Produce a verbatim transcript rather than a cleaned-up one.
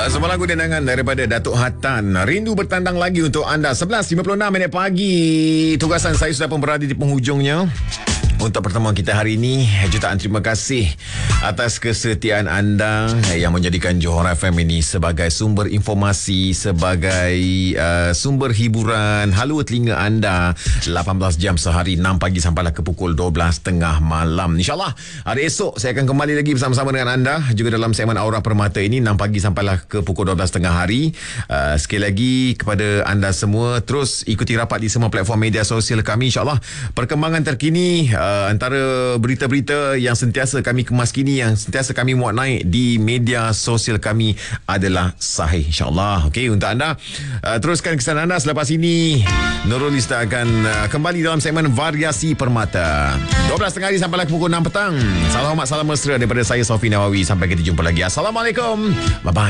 Sebuah lagu dendangan daripada Datuk Hatan. Rindu bertandang lagi untuk anda. sebelas lima puluh enam minit pagi. Tugasan saya sudah pun berada di penghujungnya. Untuk pertemuan kita hari ini, jutaan terima kasih atas kesetiaan anda yang menjadikan Johor F M ini sebagai sumber informasi, sebagai uh, sumber hiburan, halua telinga anda lapan belas jam sehari, enam pagi sampailah ke pukul dua belas tengah malam. InsyaAllah hari esok saya akan kembali lagi bersama-sama dengan anda juga dalam segmen Aura Permata ini, enam pagi sampailah ke pukul dua belas tengah hari. Uh, sekali lagi kepada anda semua, terus ikuti rapat di semua platform media sosial kami. InsyaAllah perkembangan terkini uh, antara berita-berita yang sentiasa kami kemas kini, yang sentiasa kami muat naik di media sosial kami adalah sahih, insyaAllah. Okey, untuk anda uh, teruskan kesan anda. Selepas ini Nurul Izzah akan uh, kembali dalam segmen Variasi Permata dua belas tengah hari sampai pukul enam petang. Salam hormat, salam mesra daripada saya Sofi Nawawi. Sampai kita jumpa lagi. Assalamualaikum, bye bye.